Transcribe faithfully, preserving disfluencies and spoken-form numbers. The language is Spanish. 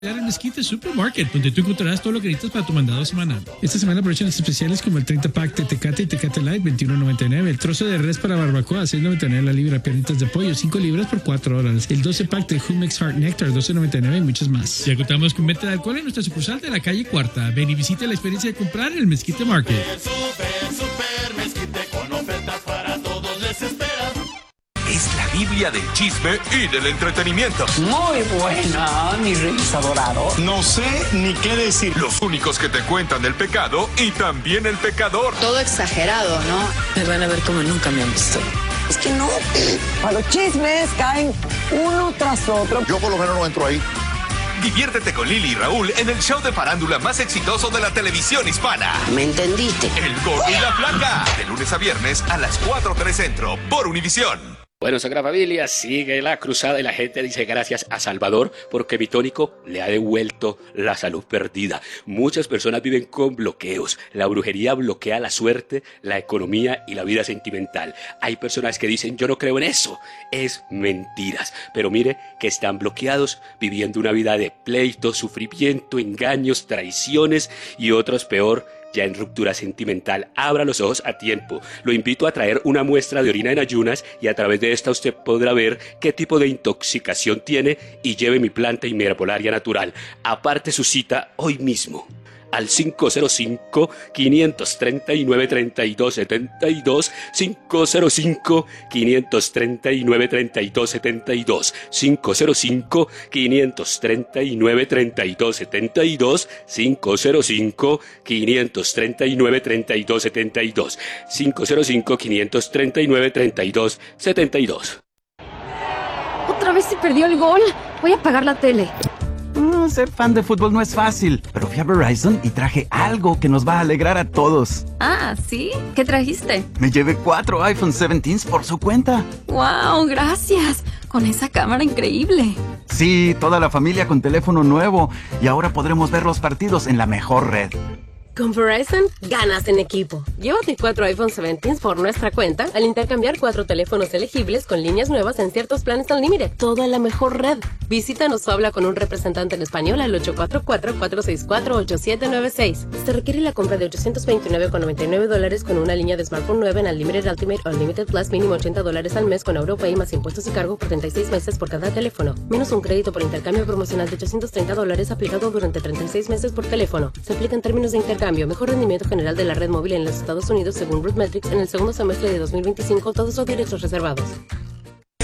En Mezquite Supermarket, donde tú encontrarás todo lo que necesitas para tu mandado semanal. Esta semana aprovecha los especiales como el treinta pack de Tecate y Tecate Light, veintiuno noventa y nueve. El trozo de res para barbacoa, seis noventa y nueve la libra. Piernitas de pollo, cinco libras por cuatro dólares. El doce pack de Who Makes Heart Nectar, doce noventa y nueve y muchos más. Ya contamos con venta de alcohol en nuestra sucursal de la calle Cuarta. Ven y visita la experiencia de comprar en el Mezquite Market. Super, super Mezquite con ofertas para todos les espera. Es la Biblia del chisme y del entretenimiento. Muy buena, mi reyes adorado. No sé ni qué decir. Los únicos que te cuentan el pecado y también el pecador. Todo exagerado, ¿no? Me van a ver como nunca me han visto. Es que no. A los chismes caen uno tras otro. Yo por lo menos no entro ahí. Diviértete con Lili y Raúl en el show de farándula más exitoso de la televisión hispana. ¿Me entendiste? El Gordo y la Flaca. De lunes a viernes a las cuatro tres Centro por Univisión. Bueno, Sagrada Familia, sigue la cruzada y la gente dice gracias a Salvador porque mi tónico le ha devuelto la salud perdida. Muchas personas viven con bloqueos. La brujería bloquea la suerte, la economía y la vida sentimental. Hay personas que dicen yo no creo en eso. Es mentiras. Pero mire que están bloqueados viviendo una vida de pleito, sufrimiento, engaños, traiciones y otros peor, ya en ruptura sentimental. Abra los ojos a tiempo. Lo invito a traer una muestra de orina en ayunas y a través de esta usted podrá ver qué tipo de intoxicación tiene y lleve mi planta inmunoherbolaria natural. Aparte su cita hoy mismo al cinco cero cinco, cinco tres nueve, tres dos siete dos, cinco cero cinco, cinco tres nueve, tres dos siete dos, cinco cero cinco, cinco tres nueve, tres dos siete dos, cinco cero cinco, cinco tres nueve, tres dos siete dos, cinco cero cinco, cinco tres nueve, tres dos siete dos. Otra vez se perdió el gol. Voy a apagar la tele. Mm, ser fan de fútbol no es fácil, pero fui a Verizon y traje algo que nos va a alegrar a todos. Ah, ¿sí? ¿Qué trajiste? Me llevé cuatro iPhone diecisiete por su cuenta. ¡Wow! Gracias. Con esa cámara increíble. Sí, toda la familia con teléfono nuevo. Y ahora podremos ver los partidos en la mejor red. Con Verizon, ganas en equipo. Llévate cuatro iPhone diecisiete por nuestra cuenta al intercambiar cuatro teléfonos elegibles con líneas nuevas en ciertos planes Unlimited. Todo en la mejor red. Visítanos o habla con un representante en español al ocho cuatro cuatro, cuatro seis cuatro, ocho siete nueve seis. Se requiere la compra de ochocientos veintinueve con noventa y nueve dólares con una línea de smartphone nueva en Unlimited Ultimate o Unlimited Plus mínimo ochenta dólares al mes con AutoPay más impuestos y cargo por treinta y seis meses por cada teléfono. Menos un crédito por intercambio promocional de ochocientos treinta dólares aplicado durante treinta y seis meses por teléfono. Se aplica en términos de intercambio. Mejor rendimiento general de la red móvil en los Estados Unidos según RootMetrics en el segundo semestre de dos mil veinticinco. Todos los derechos reservados.